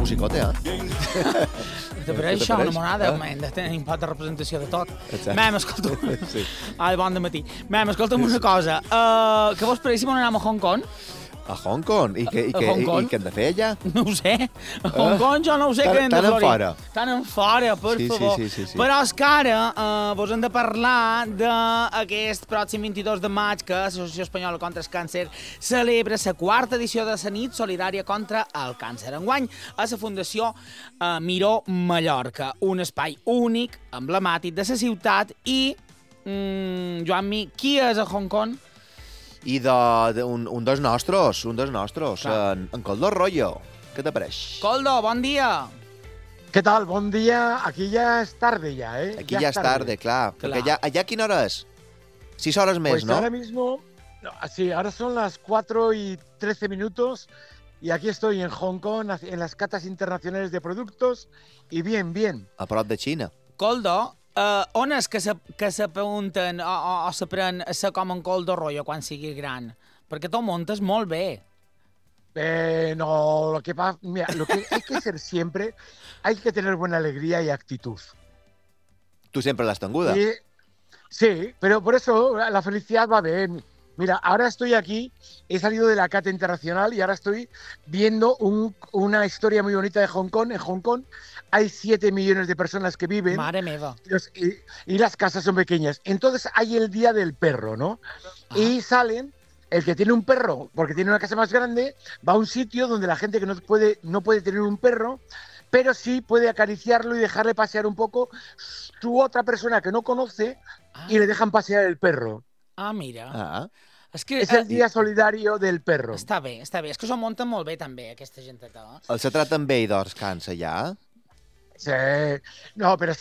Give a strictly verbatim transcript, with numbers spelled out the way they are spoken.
musicota, eh? Te pareix això, una monada? Hem de tenir import de representació de tot. Mem, escolta'm... Sí. Ai, bon de matí. Mem, escolta'm una cosa. Uh, què vos pareix si anem a Hong Kong? A Hong Kong? I què, i què, i, i què hem de fer allà? No ho sé. A Hong Kong jo no ho sé Tan- què hem de tan en florir. fora. Tan en fora, per Sí, sí, favor. sí, sí, sí. Però és que ara uh, vos hem de parlar d'aquest pròxim vint-i-dos de maig que l'Associació Espanyola contra el Càncer celebra la quarta edició de la nit solidària contra el càncer. Enguany a la Fundació uh, Miró Mallorca, un espai únic, emblemàtic de la ciutat i, mm, Joan-Mi, qui és a Hong Kong? I de, de un, un dels nostres, un dels nostres, Clar. en, en Coldo Arroyo. Què t'apareix? Coldo, bon dia. ¿Qué tal? Buen día. Aquí ya es tarde ya, ¿eh? Aquí ja és tarde, clar. Clar. Perquè allà, allà quina hora és? Sis hores més, Pues no? ahora mismo, no, sí, ahora son las cuatro y trece minutos y aquí estoy en Hong Kong, en las catas internacionales de productos y bien, bien. A prop de Xina. Coldo, uh, on és que se, que se pregunten o, o, o se pren a ser com en Coldo Arroyo quan sigui gran? Perquè tu montes molt bé. Eh, no, lo que pasa, mira, lo que hay que hacer siempre, hay que tener buena alegría y actitud. Tu sempre l'has tenguda. Y- sí, pero por eso la felicidad va bien. Mira, ahora estoy aquí, he salido de la cata internacional y ahora estoy viendo un- una historia muy bonita de Hong Kong. En Hong Kong hay siete millones de personas que viven Mare meva. y, los- y- y las casas son pequeñas. Entonces hay el día del perro, ¿no? Y salen, el que tiene un perro, porque tiene una casa más grande, va a un sitio donde la gente que no puede, no puede tener un perro, pero sí puede acariciarlo y dejarle pasear un poco su otra persona que no conoce y le dejan pasear el perro. Ah, mira. Ah. És que... Es el eh, día solidario del perro. Està bé, està bé. És que s'ho munten molt bé, també, aquesta genteta. Eh? El se traten bé i doncs cansa, allà? Sí. No, pero